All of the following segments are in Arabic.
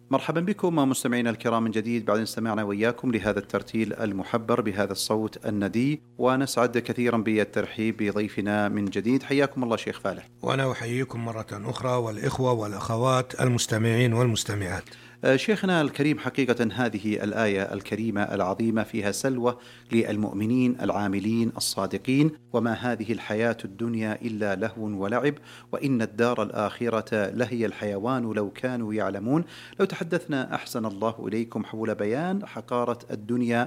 مرحبا بكم مستمعينا الكرام من جديد بعد أن استمعنا وإياكم لهذا الترتيل المحبر بهذا الصوت الندي، ونسعد كثيرا بالترحيب بضيفنا من جديد. حياكم الله شيخ فالح. وأنا أحييكم مرة أخرى والإخوة والأخوات المستمعين والمستمعات. شيخنا الكريم، حقيقة هذه الآية الكريمة العظيمة فيها سلوى للمؤمنين العاملين الصادقين. وما هذه الحياة الدنيا إلا لهو ولعب وإن الدار الآخرة لهي الحيوان لو كانوا يعلمون. لو تحدثنا أحسن الله إليكم حول بيان حقارة الدنيا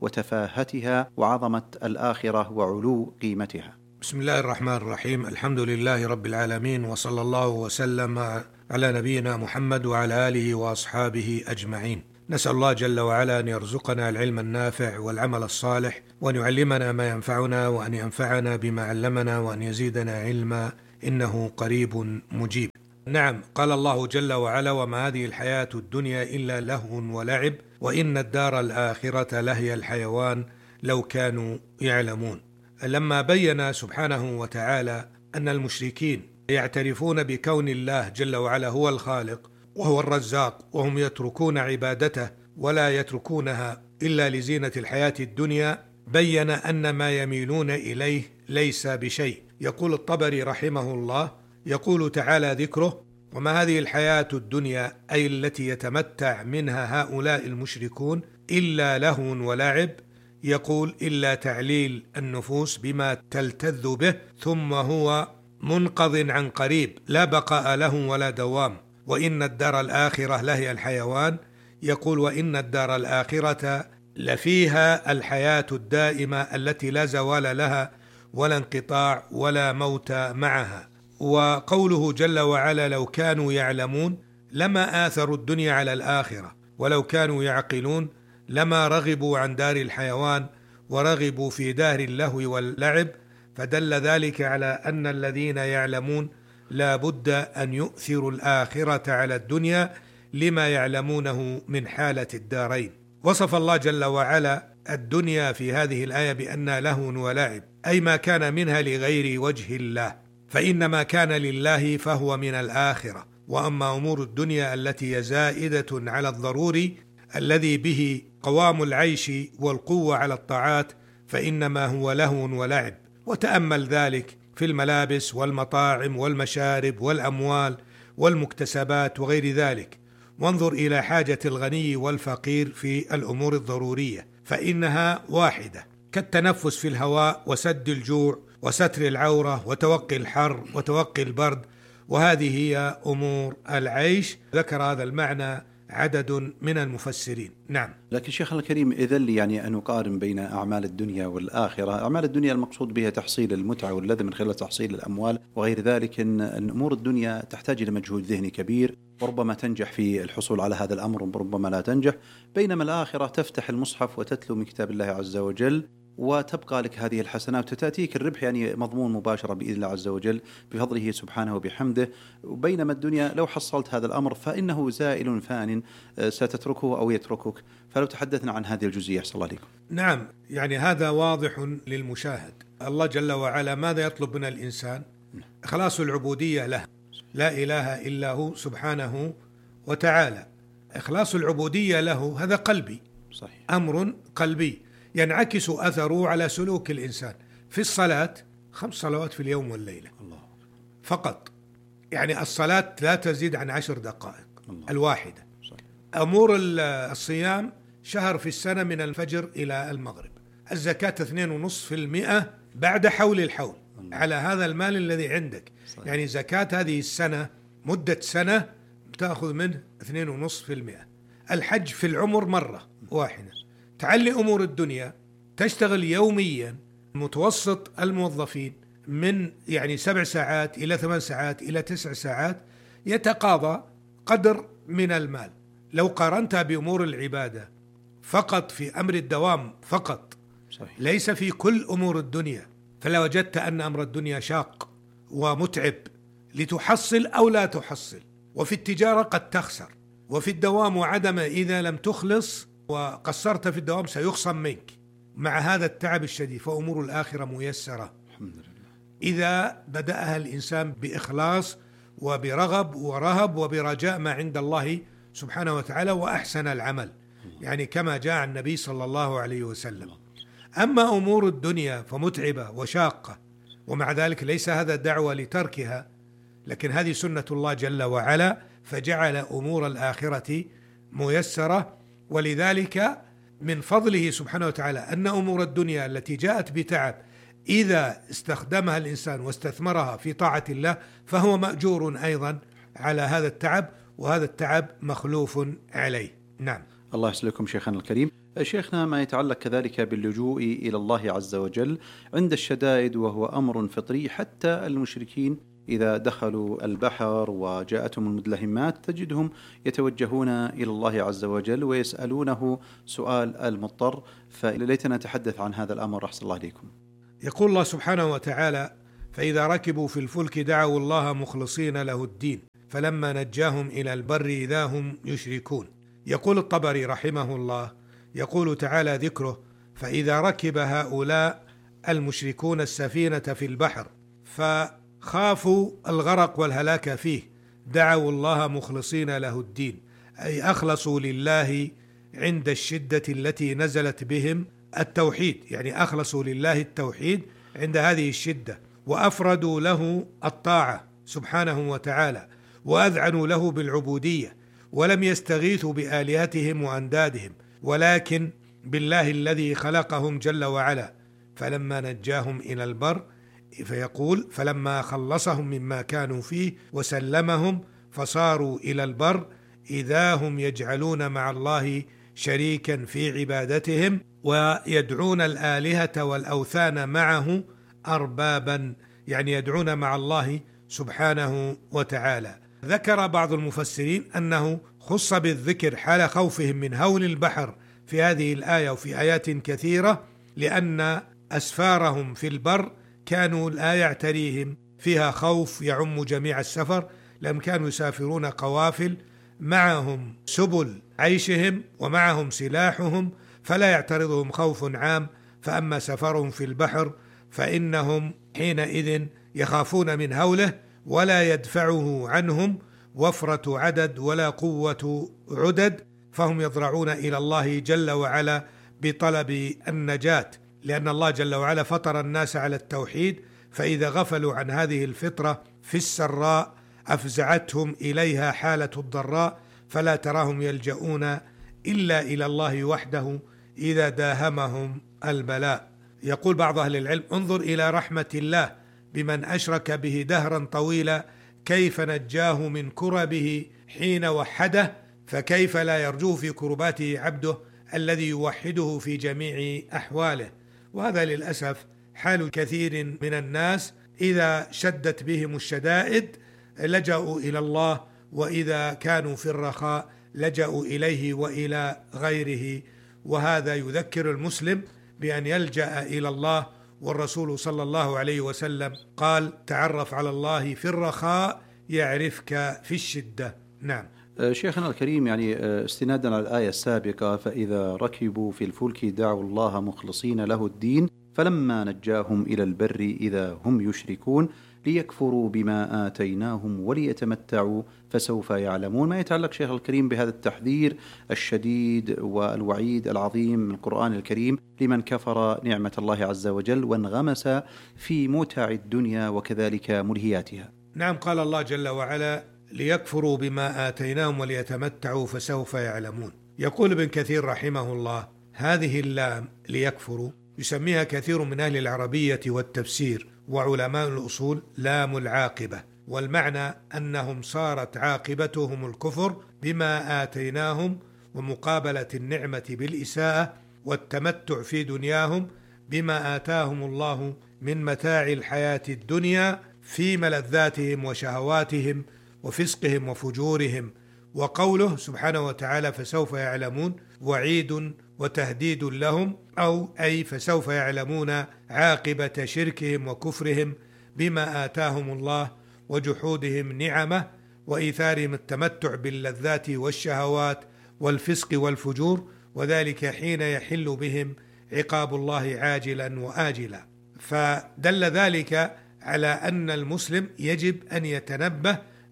وتفاهتها وعظمة الآخرة وعلو قيمتها. بسم الله الرحمن الرحيم. الحمد لله رب العالمين، وصلى الله وسلم على نبينا محمد وعلى آله وأصحابه أجمعين. نسأل الله جل وعلا أن يرزقنا العلم النافع والعمل الصالح، وأن يعلمنا ما ينفعنا، وأن ينفعنا بما علمنا، وأن يزيدنا علما، إنه قريب مجيب. نعم، قال الله جل وعلا: وما هذه الحياة الدنيا إلا لهو ولعب وإن الدار الآخرة لهي الحيوان لو كانوا يعلمون. لما بين سبحانه وتعالى أن المشركين يعترفون بكون الله جل وعلا هو الخالق وهو الرزاق، وهم يتركون عبادته ولا يتركونها إلا لزينة الحياة الدنيا، بين أن ما يميلون إليه ليس بشيء. يقول الطبري رحمه الله، يقول تعالى ذكره: وما هذه الحياة الدنيا، أي التي يتمتع منها هؤلاء المشركون، إلا لهو ولعب، يقول إلا تعليل النفوس بما تلتذ به، ثم هو منقض عن قريب لا بقاء له ولا دوام. وإن الدار الآخرة لهي الحيوان، يقول وإن الدار الآخرة لفيها الحياة الدائمة التي لا زوال لها ولا انقطاع ولا موت معها. وقوله جل وعلا: لو كانوا يعلمون لما آثروا الدنيا على الآخرة، ولو كانوا يعقلون لما رغبوا عن دار الحيوان ورغبوا في دار اللهو واللعب. فدل ذلك على أن الذين يعلمون لا بد أن يؤثروا الآخرة على الدنيا لما يعلمونه من حالة الدارين. وصف الله جل وعلا الدنيا في هذه الآية بأنها لهو ولعب، أي ما كان منها لغير وجه الله، فإن ما كان لله فهو من الآخرة. وأما أمور الدنيا التي هي زائدة على الضروري الذي به قوام العيش والقوة على الطاعات، فإنما هو لهو ولعب. وتأمل ذلك في الملابس والمطاعم والمشارب والأموال والمكتسبات وغير ذلك، وانظر إلى حاجة الغني والفقير في الأمور الضرورية، فإنها واحدة، كالتنفس في الهواء وسد الجوع وستر العورة وتوقي الحر وتوقي البرد، وهذه هي أمور العيش. ذكر هذا المعنى عدد من المفسرين. نعم. لكن شيخنا الكريم، إذن يعني أن نقارن بين أعمال الدنيا والآخرة. أعمال الدنيا المقصود بها تحصيل المتعة واللذة من خلال تحصيل الأموال وغير ذلك. إن أمور الدنيا تحتاج إلى مجهود ذهني كبير، وربما تنجح في الحصول على هذا الأمر وربما لا تنجح. بينما الآخرة تفتح المصحف وتتلو من كتاب الله عز وجل وتبقى لك هذه الحسنات وتأتيك الربح، يعني مضمون مباشرة بإذن الله عز وجل بفضله سبحانه وبحمده. وبينما الدنيا لو حصلت هذا الأمر فإنه زائل فان، ستتركه أو يتركك. فلو تحدثنا عن هذه الجزئية أحسن الله عليكم. نعم، يعني هذا واضح للمشاهد. الله جل وعلا ماذا يطلب من الإنسان؟ إخلاص العبودية له، لا إله إلا هو سبحانه وتعالى. إخلاص العبودية له هذا قلبي، صحيح، أمر قلبي ينعكس أثره على سلوك الإنسان. في الصلاة 5 صلوات في اليوم والليلة الله فقط، يعني الصلاة لا تزيد عن 10 دقائق الله. الواحدة. صحيح. أمور الصيام شهر في السنة من الفجر إلى المغرب. الزكاة 2.5% بعد حول الحول الله. على هذا المال الذي عندك. صحيح. يعني زكاة هذه السنة مدة سنة تأخذ منه 2.5%. الحج في العمر مرة واحدة. تعلي أمور الدنيا، تشتغل يوميا. متوسط الموظفين من 7 ساعات إلى 8 ساعات إلى 9 ساعات يتقاضى قدر من المال. لو قارنتها بأمور العبادة فقط في أمر الدوام فقط، صحيح. ليس في كل أمور الدنيا، فلا وجدت أن أمر الدنيا شاق ومتعب لتحصل أو لا تحصل. وفي التجارة قد تخسر، وفي الدوام وعدم إذا لم تخلص وقصرت في الدوام سيخصم منك. مع هذا التعب الشديد فأمور الآخرة ميسرة الحمد لله إذا بدأها الإنسان بإخلاص وبرغب ورهب وبرجاء ما عند الله سبحانه وتعالى وأحسن العمل، يعني كما جاء عن النبي صلى الله عليه وسلم. أما أمور الدنيا فمتعبة وشاقة، ومع ذلك ليس هذا دعوة لتركها، لكن هذه سنة الله جل وعلا، فجعل أمور الآخرة ميسرة. ولذلك من فضله سبحانه وتعالى أن أمور الدنيا التي جاءت بتعب إذا استخدمها الإنسان واستثمرها في طاعة الله فهو مأجور أيضا على هذا التعب، وهذا التعب مخلوف عليه. نعم. الله يسلمكم شيخنا الكريم. شيخنا، ما يتعلق كذلك باللجوء إلى الله عز وجل عند الشدائد، وهو أمر فطري، حتى المشركين إذا دخلوا البحر وجاءتهم المدلهمات تجدهم يتوجهون إلى الله عز وجل ويسألونه سؤال المضطر، فليتنا نتحدث عن هذا الأمر أحسن الله عليكم. يقول الله سبحانه وتعالى: فإذا ركبوا في الفلك دعوا الله مخلصين له الدين فلما نجاهم إلى البر إذا هم يشركون. يقول الطبري رحمه الله، يقول تعالى ذكره: فإذا ركب هؤلاء المشركون السفينة في البحر فخافوا الغرق والهلاك فيه دعوا الله مخلصين له الدين، أي أخلصوا لله عند الشدة التي نزلت بهم التوحيد، يعني أخلصوا لله التوحيد عند هذه الشدة، وأفردوا له الطاعة سبحانه وتعالى، وأذعنوا له بالعبودية، ولم يستغيثوا بآلهتهم وأندادهم ولكن بالله الذي خلقهم جل وعلا. فلما نجاهم إلى البر، فيقول: فلما خلصهم مما كانوا فيه وسلمهم فصاروا إلى البر إذا هم يجعلون مع الله شريكا في عبادتهم ويدعون الآلهة والأوثان معه أربابا، يعني يدعون مع الله سبحانه وتعالى. ذكر بعض المفسرين أنه خص بالذكر حال خوفهم من هول البحر في هذه الآية وفي آيات كثيرة، لأن أسفارهم في البر كانوا لا يعتريهم فيها خوف يعم جميع السفر، لأن كانوا يسافرون قوافل معهم سبل عيشهم ومعهم سلاحهم، فلا يعترضهم خوف عام. فأما سفرهم في البحر فإنهم حينئذ يخافون من هوله ولا يدفعه عنهم وفرة عدد ولا قوة عدد، فهم يضرعون إلى الله جل وعلا بطلب النجاة، لأن الله جل وعلا فطر الناس على التوحيد، فإذا غفلوا عن هذه الفطرة في السراء أفزعتهم إليها حالة الضراء، فلا تراهم يلجؤون إلا إلى الله وحده إذا داهمهم البلاء. يقول بعض أهل العلم: انظر إلى رحمة الله بمن أشرك به دهرا طويلا، كيف نجاه من كربه حين وحده، فكيف لا يرجوه في كرباته عبده الذي يوحده في جميع أحواله. وهذا للأسف حال كثير من الناس، إذا شدت بهم الشدائد لجأوا إلى الله، وإذا كانوا في الرخاء لجأوا إليه وإلى غيره. وهذا يذكر المسلم بأن يلجأ إلى الله، والرسول صلى الله عليه وسلم قال: تعرف على الله في الرخاء يعرفك في الشدة. نعم. شيخنا الكريم، يعني استنادا على الآية السابقة: فإذا ركبوا في الفلك دعوا الله مخلصين له الدين فلما نجاهم إلى البر إذا هم يشركون ليكفروا بما آتيناهم وليتمتعوا فسوف يعلمون. ما يتعلق شيخ الكريم بهذا التحذير الشديد والوعيد العظيم من القرآن الكريم لمن كفر نعمة الله عز وجل وانغمس في متع الدنيا وكذلك ملهياتها. نعم، قال الله جل وعلا: ليكفروا بما آتيناهم وليتمتعوا فسوف يعلمون. يقول ابن كثير رحمه الله: هذه اللام ليكفروا يسميها كثير من أهل العربية والتفسير وعلماء الأصول لام العاقبة، والمعنى أنهم صارت عاقبتهم الكفر بما آتيناهم ومقابلة النعمة بالإساءة والتمتع في دنياهم بما آتاهم الله من متاع الحياة الدنيا في ملذاتهم وشهواتهم وفسقهم وفجورهم. وقوله سبحانه وتعالى فسوف يعلمون وعيد وتهديد لهم، أي فسوف يعلمون عاقبة شركهم وكفرهم بما آتاهم الله وجحودهم نعمه وإيثارهم التمتع باللذات والشهوات والفسق والفجور، وذلك حين يحل بهم عقاب الله عاجلا وآجلا. فدل ذلك على أن المسلم يجب أن يتنبه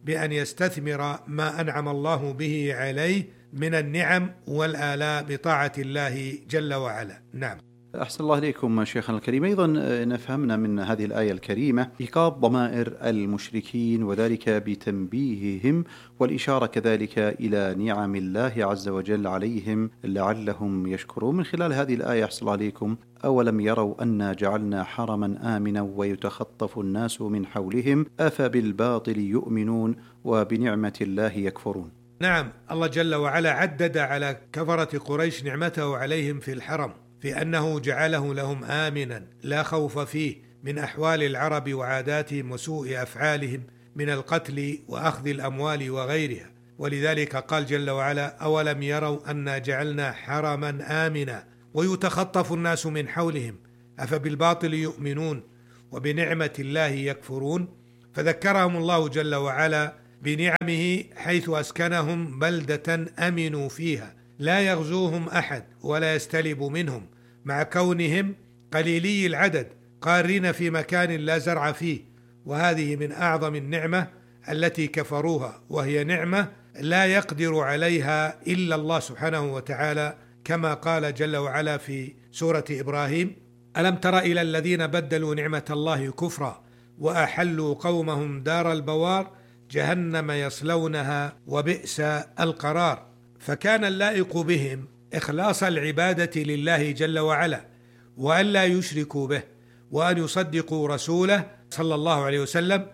بأن يستثمر ما أنعم الله به عليه من النعم والآلاء بطاعة الله جل وعلا. نعم. أحسن الله إليكم شيخنا الكريم. أيضا نفهمنا من هذه الآية الكريمة إيقاظ ضمائر المشركين وذلك بتنبيههم والإشارة كذلك إلى نعم الله عز وجل عليهم لعلهم يشكرون. من خلال هذه الآية أحسن الله إليكم، أولم يروا أنا جعلنا حرما آمنا ويتخطف الناس من حولهم أفبالباطل يؤمنون وبنعمة الله يكفرون. نعم، الله جل وعلا عدد على كفرة قريش نعمته عليهم في الحرم، في أنه جعله لهم آمنا لا خوف فيه من أحوال العرب وعاداتهم وسوء أفعالهم من القتل وأخذ الأموال وغيرها. ولذلك قال جل وعلا: أولم يروا أنا جعلنا حرما آمنا ويتخطف الناس من حولهم أفبالباطل يؤمنون وبنعمة الله يكفرون. فذكرهم الله جل وعلا بنعمه حيث أسكنهم بلدة أمنوا فيها لا يغزوهم أحد ولا يستلب منهم، مع كونهم قليلي العدد قارين في مكان لا زرع فيه. وهذه من أعظم النعمة التي كفروها، وهي نعمة لا يقدر عليها إلا الله سبحانه وتعالى، كما قال جل وعلا في سورة إبراهيم: ألم تر إلى الذين بدلوا نعمة الله كفرا وأحلوا قومهم دار البوار جهنم يصلونها وبئس القرار. فكان اللائق بهم إخلاص العبادة لله جل وعلا، وأن لا يشركوا به، وأن يصدقوا رسوله صلى الله عليه وسلم،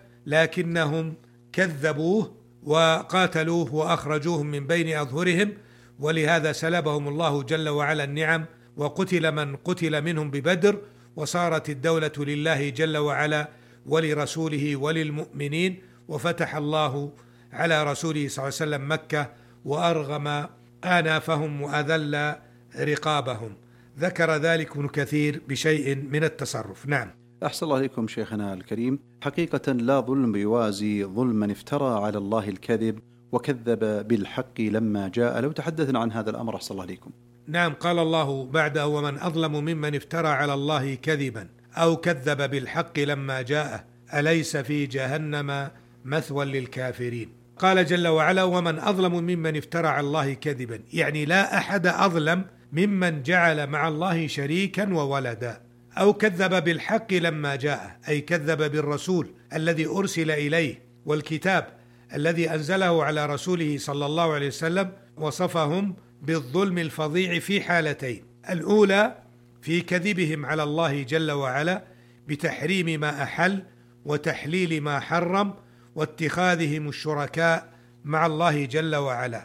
لكنهم كذبوه وقاتلوه وأخرجوهم من بين أظهرهم، ولهذا سلبهم الله جل وعلا النعم، وقتل من قتل منهم ببدر، وصارت الدولة لله جل وعلا ولرسوله وللمؤمنين، وفتح الله على رسوله صلى الله عليه وسلم مكة وأرغم آنافهم وأذل رقابهم. ذكر ذلك ابن كثير بشيء من التصرف. نعم. أحسن الله عليكم شيخنا الكريم. حقيقة لا ظلم يوازي ظلم من افترى على الله الكذب وكذب بالحق لما جاء. لو تحدثنا عن هذا الأمر أحسن الله عليكم. نعم، قال الله بعده: ومن أظلم ممن افترى على الله كذبا أو كذب بالحق لما جاءه أليس في جهنم مثوى للكافرين. قال جل وعلا: ومن أظلم ممن افترى على الله كذبا، يعني لا أحد أظلم ممن جعل مع الله شريكا وولدا، أو كذب بالحق لما جاءه، أي كذب بالرسول الذي أرسل إليه والكتاب الذي أنزله على رسوله صلى الله عليه وسلم. وصفهم بالظلم الفظيع في حالتين: الأولى في كذبهم على الله جل وعلا بتحريم ما أحل وتحليل ما حرم واتخاذهم الشركاء مع الله جل وعلا،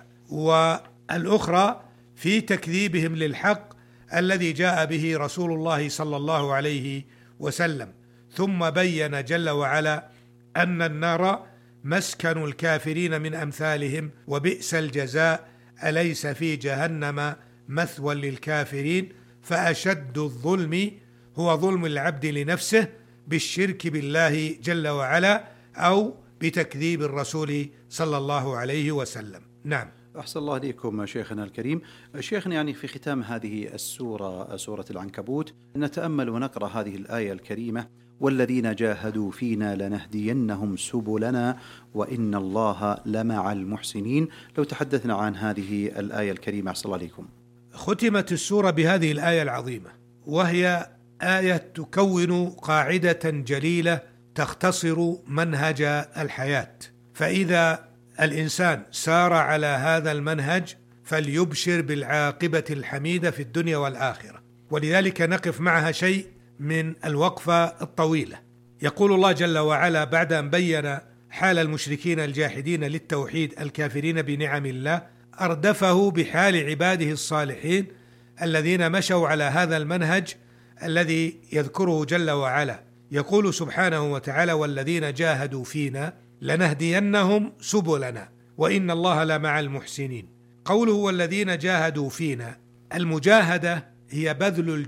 والأخرى في تكذيبهم للحق الذي جاء به رسول الله صلى الله عليه وسلم. ثم بين جل وعلا أن النار مسكن الكافرين من أمثالهم وبئس الجزاء أليس في جهنم مثوى للكافرين. فأشد الظلم هو ظلم العبد لنفسه بالشرك بالله جل وعلا أو بتكذيب الرسول صلى الله عليه وسلم. نعم. أحسن الله عليكم شيخنا الكريم. شيخنا، يعني في ختام هذه السورة، سورة العنكبوت، نتأمل ونقرأ هذه الآية الكريمة: والذين جاهدوا فينا لنهدينهم سبلنا وإن الله لمع المحسنين. لو تحدثنا عن هذه الآية الكريمة أحسن الله عليكم. ختمت السورة بهذه الآية العظيمة، وهي آية تكون قاعدة جليلة تختصر منهج الحياة. فإذا الإنسان سار على هذا المنهج فليبشر بالعاقبة الحميدة في الدنيا والآخرة. ولذلك نقف معها شيء من الوقفة الطويلة. يقول الله جل وعلا بعد أن بين حال المشركين الجاحدين للتوحيد الكافرين بنعم الله، أردفه بحال عباده الصالحين الذين مشوا على هذا المنهج الذي يذكره جل وعلا. يقول سبحانه وتعالى: والذين جاهدوا فينا لنهدينهم سبلنا وإن الله لمع المحسنين. قوله والذين جاهدوا فينا، المجاهدة هي بذل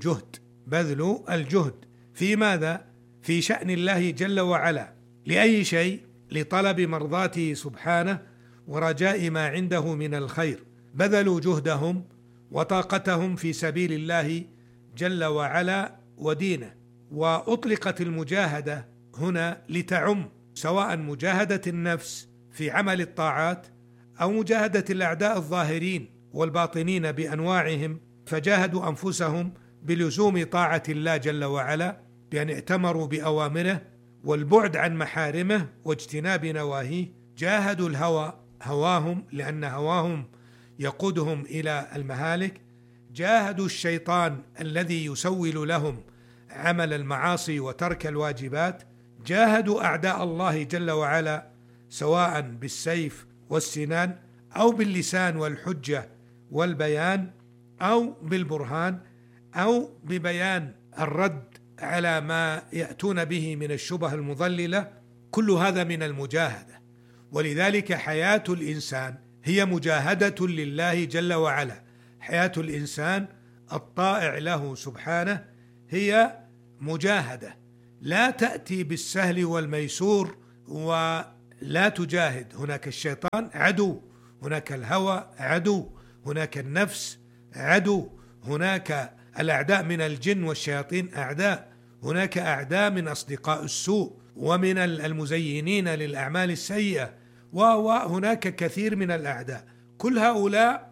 الجهد في ماذا؟ في شأن الله جل وعلا. لأي شيء؟ لطلب مرضاته سبحانه ورجاء ما عنده من الخير. بذلوا جهدهم وطاقتهم في سبيل الله جل وعلا ودينه. وأطلقت المجاهدة هنا لتعم، سواء مجاهدة النفس في عمل الطاعات، أو مجاهدة الأعداء الظاهرين والباطنين بأنواعهم، فجاهدوا أنفسهم بلزوم طاعة الله جل وعلا بأن ائتمروا بأوامره والبعد عن محارمه واجتناب نواهيه. جاهدوا الهوى، هواهم، لأن هواهم يقودهم إلى المهالك. جاهدوا الشيطان الذي يسول لهم عمل المعاصي وترك الواجبات. جاهدوا أعداء الله جل وعلا سواء بالسيف والسنان أو باللسان والحجة والبيان أو بالبرهان أو ببيان الرد على ما يأتون به من الشبه المضللة. كل هذا من المجاهدة. ولذلك حياة الإنسان هي مجاهدة لله جل وعلا. حياة الإنسان الطائع له سبحانه هي مجاهدة، لا تأتي بالسهل والميسور ولا تجاهد. هناك الشيطان عدو، هناك الهوى عدو، هناك النفس عدو، هناك الأعداء من الجن والشياطين أعداء، هناك أعداء من أصدقاء السوء ومن المزينين للأعمال السيئة، وهناك كثير من الأعداء. كل هؤلاء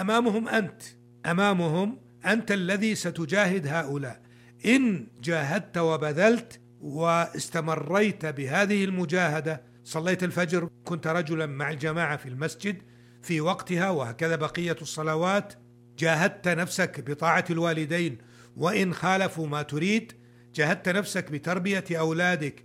أمامهم أنت الذي ستجاهد هؤلاء. إن جاهدت وبذلت واستمريت بهذه المجاهدة، صليت الفجر، كنت رجلا مع الجماعة في المسجد في وقتها، وهكذا بقية الصلوات، جاهدت نفسك بطاعة الوالدين وإن خالفوا ما تريد، جاهدت نفسك بتربية أولادك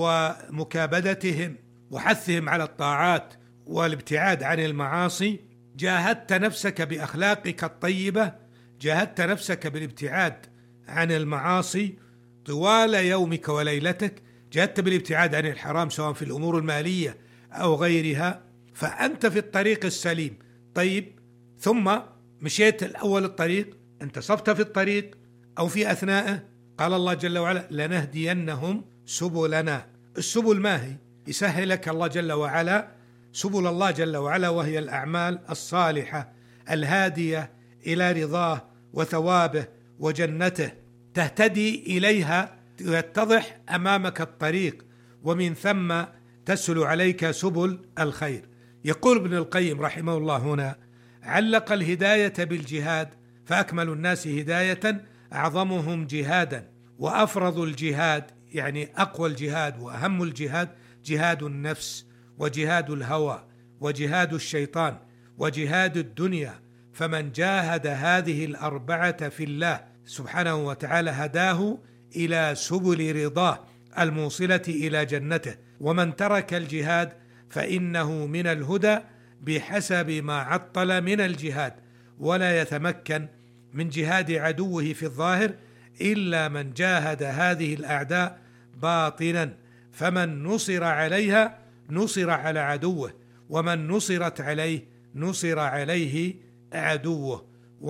ومكابدتهم وحثهم على الطاعات والابتعاد عن المعاصي، جاهدت نفسك بأخلاقك الطيبة، جاهدت نفسك بالابتعاد عن المعاصي طوال يومك وليلتك، جاهدت بالابتعاد عن الحرام سواء في الأمور المالية أو غيرها، فأنت في الطريق السليم. طيب، ثم مشيت الأول الطريق، انتصفت في الطريق أو في أثناءه، قال الله جل وعلا: لنهدينهم سبلنا. السبل ما هي؟ يسهلك الله جل وعلا سبل الله جل وعلا، وهي الأعمال الصالحة الهادية إلى رضاه وثوابه وجنته، تهتدي إليها، يتضح أمامك الطريق، ومن ثم تسهل عليك سبل الخير. يقول ابن القيم رحمه الله هنا: علق الهداية بالجهاد، فأكمل الناس هداية أعظمهم جهادا، وأفرض الجهاد يعني أقوى الجهاد وأهم الجهاد جهاد النفس وجهاد الهوى وجهاد الشيطان وجهاد الدنيا. فمن جاهد هذه الأربعة في الله سبحانه وتعالى هداه إلى سبل رضاه الموصلة إلى جنته، ومن ترك الجهاد فإنه من الهدى بحسب ما عطل من الجهاد، ولا يتمكن من جهاد عدوه في الظاهر إلا من جاهد هذه الأعداء باطنا. فمن نصر عليها نصر على عدوه، ومن نصرت عليه نصر عليه عدوه.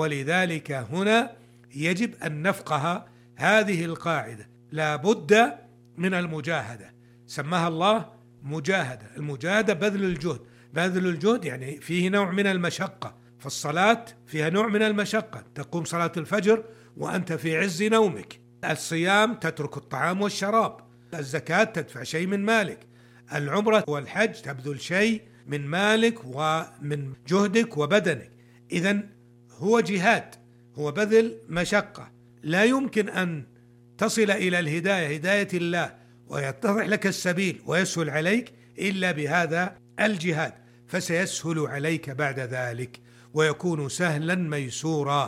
ولذلك هنا يجب أن نفقه هذه القاعدة، لا بد من المجاهدة، سماها الله مجاهدة. المجاهدة بذل الجهد، بذل الجهد يعني فيه نوع من المشقة، فالصلاة فيها نوع من المشقة، تقوم صلاة الفجر وأنت في عز نومك، الصيام تترك الطعام والشراب، الزكاة تدفع شيء من مالك، العمرة والحج تبذل شيء من مالك ومن جهدك وبدنك. إذن هو جهاد، هو بذل مشقة. لا يمكن أن تصل إلى الهداية، هداية الله، ويتضح لك السبيل ويسهل عليك إلا بهذا الجهاد، فسيسهل عليك بعد ذلك ويكون سهلا ميسورا.